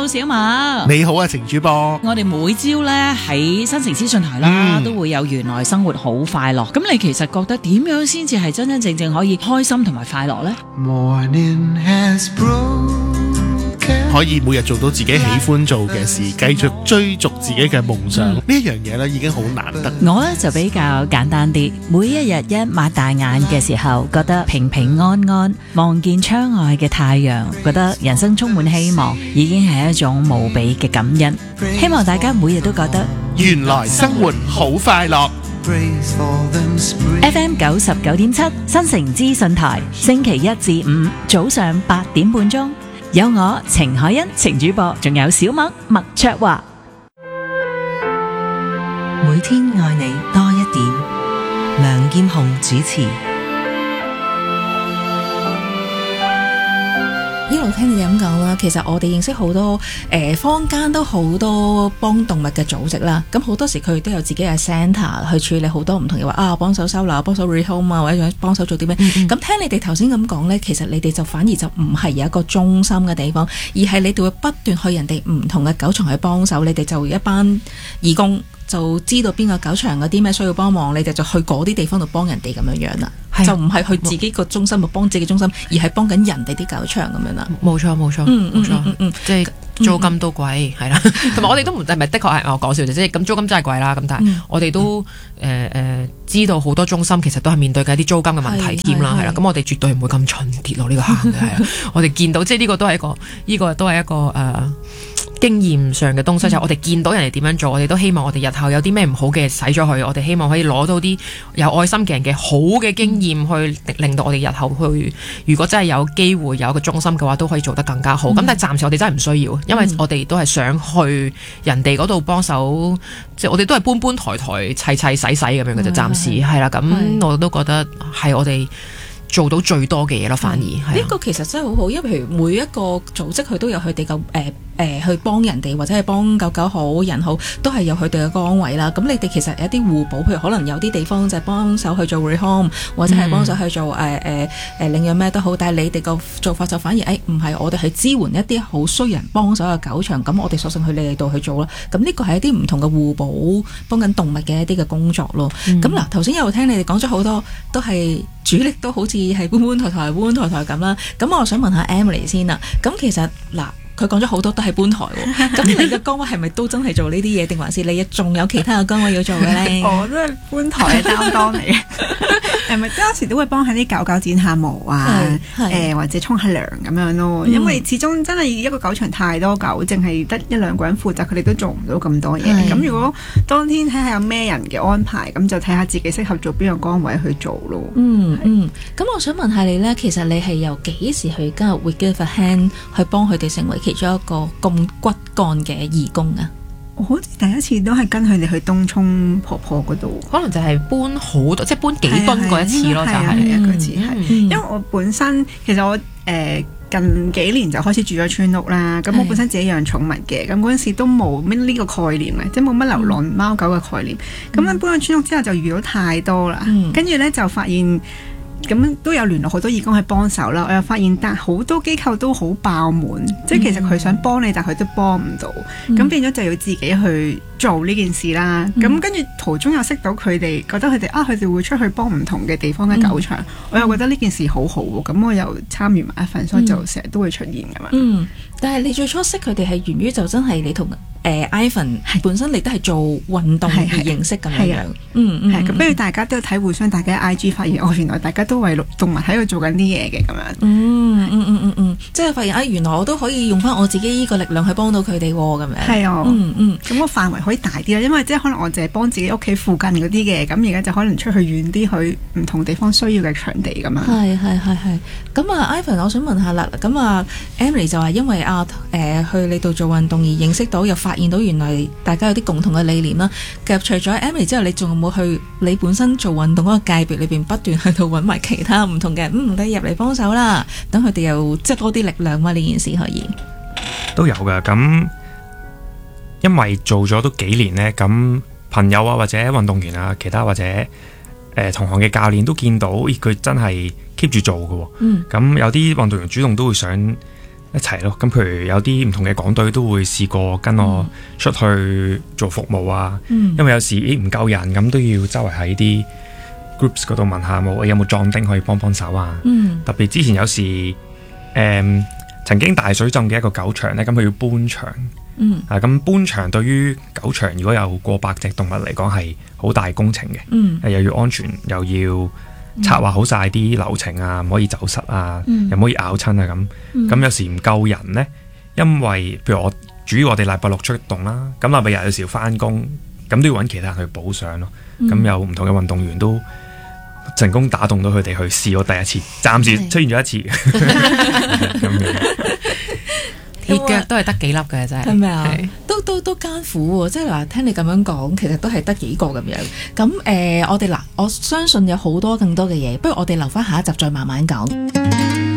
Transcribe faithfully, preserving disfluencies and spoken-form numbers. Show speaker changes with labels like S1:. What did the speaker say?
S1: 小馬。
S2: 你好啊，程主播。
S1: 我哋每朝咧喺新城資訊台啦，嗯、都會有原來生活好快樂。咁你其實覺得點樣先至係真真正正可以開心同埋快樂呢？
S2: Morning has broken 可以每日做到自己喜歡做嘅事，繼續追逐自己嘅夢想，呢一樣嘢咧已經好難得。
S1: 我咧就比較簡單啲，每一日一擘大眼嘅時候，覺得平平安安，望見窗外嘅太陽，覺得人生充滿希望，已經係一種無比嘅感恩。希望大家每日都覺得
S2: 原來生活好快樂。
S1: F M 九十九點七新城資訊台，星期一至五早上八點半鐘。有我程海欣程主播，仲有小麥麥卓華。
S3: 每天愛你多一點，梁劍虹主持。
S4: 一路聽你哋咁講啦，其實我哋認識好多誒、呃、坊間都好多幫動物嘅組織啦，咁好多時佢哋都有自己嘅 centre 去處理好多唔同嘅話啊，幫手收留、幫手 rehome 啊，或者幫手做啲咩？咁、嗯嗯、聽你哋頭先咁講呢，其實你哋就反而就唔係有一個中心嘅地方，而係你哋會不斷去人哋唔同嘅狗場去幫手，你哋就一班義工就知道邊個狗場有啲咩需要幫忙，你哋就去嗰啲地方度幫人哋咁樣樣啦。就唔係去自己個中心，幫自己中心，而係幫緊人哋啲狗場咁樣啦。
S5: 冇錯冇錯，冇錯，即係租金都貴，係啦。同埋我哋都唔係咪的確係我講笑啫，即係咁租金真係貴啦。咁但係我哋都誒誒知道好多中心其實都係面對緊一啲租金嘅問題添啦，係啦。咁我哋絕對唔會咁蠢跌落呢個坑嘅，係我哋見到即係呢個都係一個呢個都係一個誒經驗上嘅東西，就係我哋見到人哋點樣做，我哋都希望我哋日後有啲咩唔好嘅使咗去，我哋希望可以攞到啲有愛心嘅人嘅好嘅經驗，去令到我哋日後去，如果真係有機會有一個中心嘅話，都可以做得更加好。咁、嗯、但係暫時我哋真係唔需要，因為我哋都係想去人哋嗰度幫手，即係我哋都係搬搬抬抬、砌砌洗洗咁樣嘅啫。暫時係啦，咁我都覺得係我哋做到最多嘅嘢咯。反而係
S4: 呢個其實真係好好，因為譬如每一個組織佢都有佢哋嘅誒誒去幫人哋，或者係幫狗狗好人好，都係有佢哋嘅崗位啦。咁你哋其實有一啲互補，譬如可能有啲地方就係幫手去做 rehome， 或者係幫手去做誒誒誒領養咩都好。但係你哋個做法就反而誒唔係，我哋係支援一啲好需人幫手嘅狗場，咁我哋索性去你哋度去做啦。咁呢個係一啲唔同嘅互補，幫緊動物嘅一啲嘅工作咯。咁嗱、嗯，頭先有聽你哋講咗好多，都係主力都好似係搬搬抬抬、搬抬抬咁啦。咁我想問下 Emily 先啦。咁其實嗱。佢講咗好多都係搬台喎，咁你嘅崗位係咪都真係做呢啲嘢，定還是你仲有其他嘅崗位要做嘅咧？
S6: 我都係搬台嘅擔當嚟嘅，係咪？有時都會幫下啲狗狗剪下毛啊，誒、呃、或者沖下涼咁樣咯。嗯、因為始終真係一個狗場太多狗，淨係得一兩個人負責，佢哋都做唔到咁多嘢。咁如果當天睇下有咩人嘅安排，咁就睇下自己適合做邊個崗位去做咯。
S4: 嗯嗯，咁我想問下你咧，其實你係由幾時去加入 We Give a Hand 去幫佢哋成為其中一個咁骨幹嘅義工啊？
S6: 我好似第一次都係跟佢哋去東涌婆婆嗰度，
S5: 可能就係搬好多，即係搬幾噸嗰一次咯，就係
S6: 一個次係。因為我本身其實我誒、呃、近幾年就開始住咗村屋啦，咁我本身自己養寵物嘅，咁嗰陣時都冇咩呢個概念嘅，即係冇乜流浪貓狗嘅概念。咁樣、嗯、搬咗村屋之後就遇到太多啦，跟住咧就發現。咁都有聯絡好多義工去幫手啦，我又發現但好多機構都好爆滿，嗯、即係其實佢想幫你，但佢都幫唔到，咁、嗯、變咗就要自己去做呢件事啦。咁跟住途中又識到佢哋，覺得佢哋啊，佢哋會出去幫唔同嘅地方嘅狗場，嗯、我又覺得呢件事好好喎，咁我又參與埋一份，所以就成日都會出現㗎嘛。嗯，
S4: 但係你最初識佢哋係源於就真係你同。誒、uh, Ivan 本身你都係做運動而認識咁樣樣，嗯嗯，係咁，不如大家都睇互相大家 I G 發現，哦，原來大家都為動物喺度做緊啲嘢嘅咁樣，嗯嗯嗯嗯嗯，即係發現啊，原來我都可以用翻我自己呢個力量去幫到佢哋咁樣，係啊，嗯嗯，咁個範圍可以大啲啦，因為即係可能我淨係幫自己屋企附近嗰啲嘅，咁而家就可能出去遠啲去唔同地方需要嘅場地咁樣，係係係係，咁啊 Ivan，我想問下啦，咁啊 Emily 就係因為啊誒、呃、去你度做運動而認識到又發現到原來大家有啲共同嘅理念啦。其實除咗 Emily 之後，你仲有冇去你本身做運動嗰個界別裏邊不斷喺度揾埋其他唔同嘅嗯，你入嚟幫手啦，等佢哋又即係多啲力量嘛？呢件事可以
S7: 都有噶。咁因為做咗都幾年呢，咁朋友啊或者運動員啊，其他或者誒、呃、同行嘅教練都見到，佢真係 keep 住做噶。嗯，咁有啲運動員主動都會想一齊咯。咁譬如有啲唔同嘅港隊都會試過跟我出去做服務啊，
S4: 嗯、
S7: 因為有時咦唔夠人咁都要周圍喺啲 groups 嗰度問下冇有冇壯丁可以幫幫手啊。
S4: 嗯、
S7: 特別之前有時誒、嗯、曾經大水浸嘅一個狗場咧，咁佢要搬場。
S4: 嗯，
S7: 啊咁搬場對於狗場如果有過百隻動物嚟講係好大工程嘅，
S4: 嗯，
S7: 又要安全，又要策劃好晒啲流程啊，唔可以走失啊，
S4: 嗯、
S7: 又唔可以咬親啊咁。咁、
S4: 嗯、
S7: 有時唔夠人呢，因為譬如我主要我哋禮拜六出動啦，咁禮拜日有時要翻工，咁都要揾其他人去補上咯。咁、嗯、有唔同嘅運動員都成功打動到佢哋去試我第一次，暫時出現咗一次咁樣。
S5: 鐵腳都係得幾粒嘅真係，
S4: 係咪啊？都都都艱苦喎！即係嗱，聽你咁樣講，其實都係得幾個咁樣。咁誒、呃，我哋嗱，我相信有好多更多嘅嘢，不如我哋留翻下一集再慢慢講。